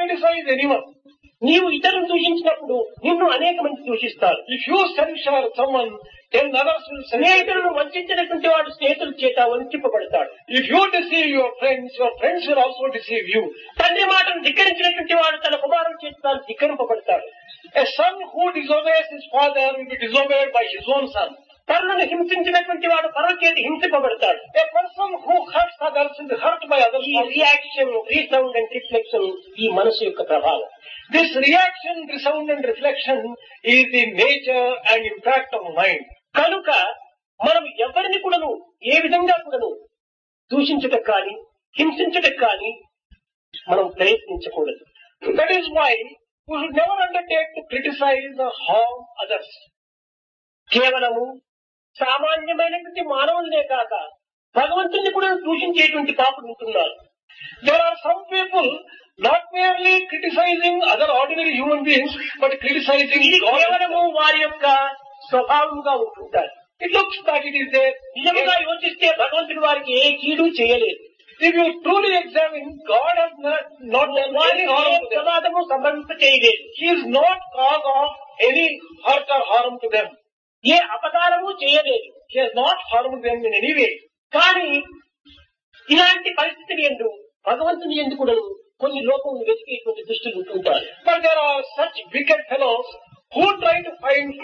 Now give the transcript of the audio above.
criticize anyone. నీవు ఇతరులను దూషించినప్పుడు నిన్ను అనేక మంది దూషిస్తారు. If you censure someone, 10 others will censure. స్నేహితులను వంచినటువంటి వాడు స్నేహితుల చేత వంచింపబడతాడు. If you deceive your friends will also deceive you. తండ్రి మాటను ధిక్కరించినటువంటి వాడు తన కుమారుని చేత తాను ధిక్కరింపబడతాడు. A son who disobeys his father will be disobeyed by his own son. పరులను హింసించినటువంటి వాడు పరుల చేత హింసింపబడతాడు. A person who hurts others will be hurt by others. ఈ రియాక్షన్, రీసౌండ్ అండ్ రిఫ్లెక్షన్ ఈ మనసు యొక్క ప్రభావం. This reaction, resound and reflection is the nature and impact of mind. కనుక మనం ఎవరిని కూడాను ఏ విధంగా కూడాను దూషించటం కానీ హింసించటం కానీ మనం ప్రయత్నించకూడదు. That is why we should never undertake to criticize or harm others. కేవలము సామాన్యమైనటువంటి మానవులనే కాక భగవంతుని కూడా దూషించేటువంటి పాపులు ఉంటున్నారు. There are some people not merely criticizing other ordinary human beings, but criticizing ఇది God. కేవలము వారి యొక్క స్వభావంగా ఉంటుంటారు. It looks that it is there. నిజంగా యోచిస్తే భగవంతుడు వారికి ఏ కీడు చేయలేదు. If you truly examine, God has not done any harm to them. ప్రమాదము సంభవింప చేయలేదు. He is not cause of any hurt or harm to them. ఏ అపకారము చేయలేదు. He has not harmed them in any way. కానీ ఇలాంటి పరిస్థితులు ఎందు భగవంతుని ఎందు కూడా కొన్ని లోకములు వెతికేటువంటి దృష్టిలు ఉంటుంటారు. But there are such wicked fellows who try to find